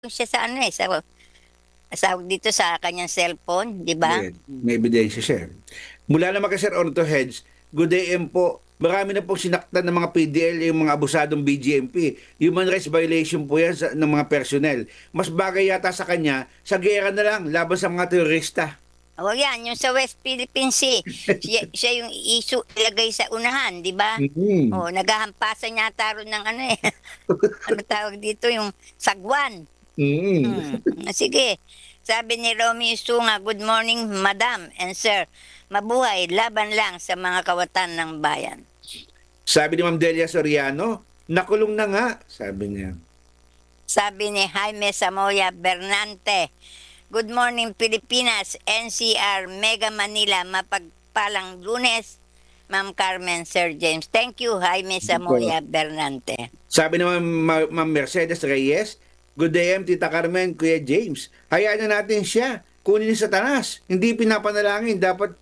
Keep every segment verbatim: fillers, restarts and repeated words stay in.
Siya sa ano, eh, sa tawag dito sa kanyang cellphone, 'di ba? Yeah, may ebidensya siya. eh. Mula naman kay Sir Orto Heads, good day M po. Marami na pong sinaktan ng mga P D L yung mga abusadong B G M P. Human rights violation po yan sa, ng mga personnel. Mas bagay yata sa kanya, sa gera na lang, laban sa mga terorista. O yan, yung sa West Philippine Sea, siya, siya yung isu ilagay sa unahan, 'di ba? Mm. O naghahampasan yata ron ng ano eh. Ano tawag dito yung sagwan. Mm. Hmm. Sige. Sabi ni Romy Sunga, good morning, madam and sir. Mabuhay, laban lang sa mga kawatan ng bayan. Sabi ni Ma'am Delia Soriano, nakulong na nga, sabi niya. Sabi ni Jaime Samoya Bernante, good morning Pilipinas, N C R, Mega Manila, mapagpalang Lunes, Ma'am Carmen, Sir James. Thank you, Jaime Samoya Bernante. Sabi ni Ma'am Ma- Ma'am Mercedes Reyes, good day M, Tita Carmen, Kuya James. Hayaan na natin siya. Kunin sa tanas. Hindi pinapanalangin. Dapat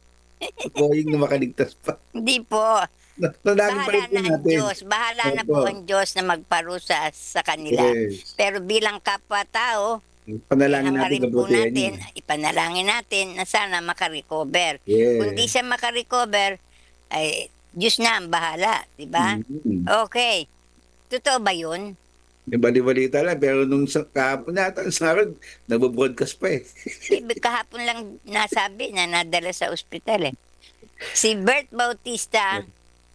going na makaligtas pa. Hindi po. Nalangin pa rin Bahala po na ang natin. Diyos. Bahala na po Opo. ang Diyos na magparusa sa kanila. Yes. Pero bilang kapwa-tao, Panalangin natin hangarin po kabutihan natin, niya. ipanalangin natin na sana makarecover. Yes. Kung di siya makarecover, ay Diyos na ang bahala, di ba? Mhm. Okay. Totoo ba yun? Yung bali-balita lang, pero nung sa kahapon natin, sa akin, nagbo-broadcast pa eh. Eh, kahapon lang nasabi na nadala sa ospital eh. Si Bert Bautista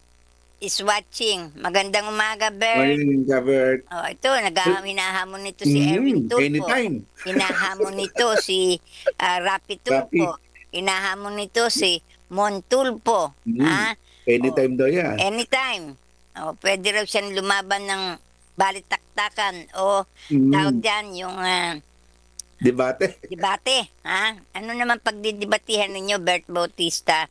is watching. Magandang umaga, Bert. Morning, Robert. Oh, ito, nag-hinahamon nito si Mhm. Erwin Tulfo. Anytime. Hinahamon nito si uh, Rapi Tulfo. Hinahamon nito si Mon Tulfo. Mhm. Ah, Anytime daw yan. anytime. Oh, pwede raw siyang lumaban ng balitaktakan o Mhm. tawag dyan yung ah, Debate. debate. Ha? Ano naman pagdidibatihan ninyo, Bert Bautista?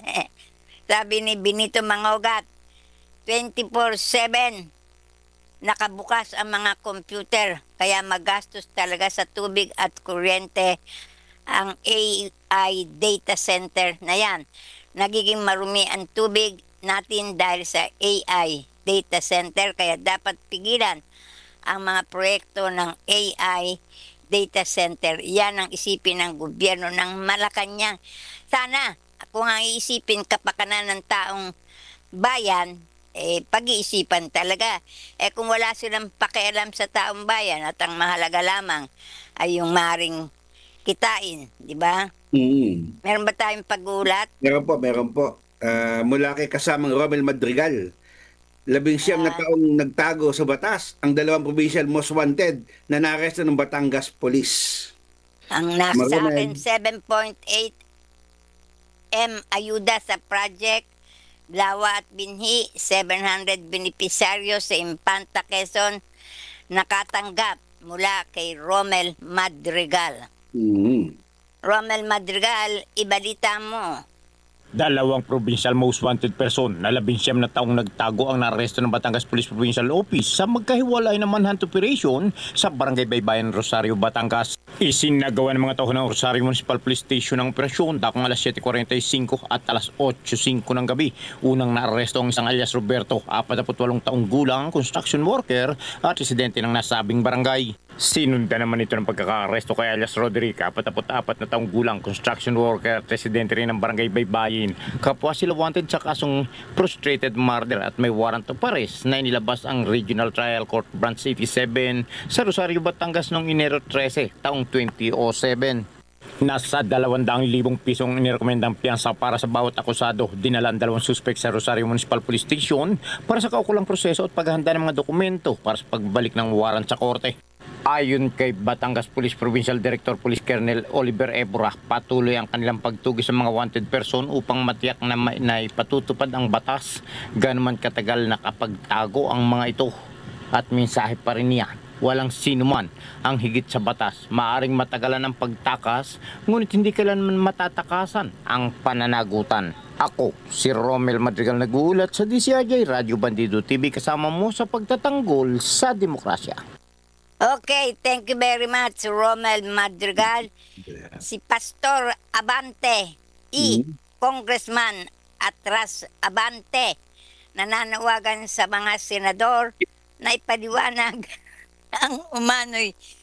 Sabi ni Benito Mangogat, twenty-four seven nakabukas ang mga computer kaya magastos talaga sa tubig at kuryente ang A I data center na yan. Nagiging marumi ang tubig natin dahil sa A I data center kaya dapat pigilan ang mga proyekto ng A I data center. Yan ang isipin ng gobyerno ng Malacanang. Sana kung ang iisipin kapakanan ng taong bayan, eh, pag-iisipan talaga. Eh, kung wala silang pakialam sa taong bayan at ang mahalaga lamang ay yung maring kitain, di ba? Mhm. Meron ba tayong pag-ulat? Meron po, meron po. Ah, mula kay kasamang Romel Madrigal. Labing siyam na Ah. taong nagtago sa batas ang dalawang provincial most wanted na naaresto ng Batangas Police. Ang nasa Marunong. akin, seven point eight M ayuda sa project Lawa at Binhi, seven hundred benepisaryo sa Impanta, Quezon, nakatanggap mula kay Romel Madrigal. Mhm. Romel Madrigal, ibalita mo. Dalawang provincial most wanted person na labing siyam na taong nagtago ang naaresto ng Batangas Police Provincial Office sa magkahiwalay na manhunt operation sa Barangay Baybayin, Rosario, Batangas. Isinagawa ng mga tao ng Rosario Municipal Police Station ang operasyon dakong alas siyete forty-five at alas otso singko ng gabi. Unang naaresto ang isang alias Roberto, forty-eight taong gulang, construction worker at residente ng nasabing barangay. Sinundan naman ito ng pagkakaaresto kay alias Roderick, forty-four na taong gulang, construction worker at residente rin ng Barangay Baybayin. Kapwa sila wanted sa kasong frustrated murder at may warrant of arrest na inilabas ang Regional Trial Court Branch eighty-seven sa Rosario, Batangas noong Enero thirteen, taong twenty oh seven. Nasa dalawang daang libong pisong inirekomendang piyansa para sa bawat akusado. Dinalan dalawang suspect sa Rosario Municipal Police Station para sa kaukulang proseso at paghahanda ng mga dokumento para sa pagbalik ng warrant sa korte. Ayon kay Batangas Police Provincial Director Police Colonel Oliver Ebora, patuloy ang kanilang pagtugi sa mga wanted person upang matiyak na, ma- na ipatutupad ang batas. Ganuman katagal nakapagtago ang mga ito. At mensahe pa rin niya, walang sino man ang higit sa batas. Maaring matagalan ang pagtakas, ngunit hindi kailanman matatakasan ang pananagutan. Ako, si Romel Madrigal, nag-uulat sa D C R J Radio Bandido T V, kasama mo sa pagtatanggol sa demokrasya. Okay, thank you very much, Romel Madrigal. Si Pastor Abante, E. Mhm. Congressman Atras Abante, nananawagan sa mga senador na ipaliwanag ang umano'y